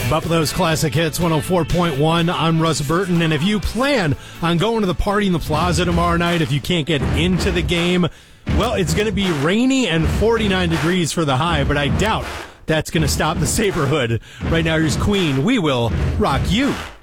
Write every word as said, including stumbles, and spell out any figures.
Buffalo's Classic Hits one oh four point one. I'm Russ Burton, and if you plan on going to the party in the Plaza tomorrow night, if you can't get into the game, well, it's going to be rainy and forty-nine degrees for the high, but I doubt that's going to stop the Saberhood. Right now, here's Queen. We will rock you.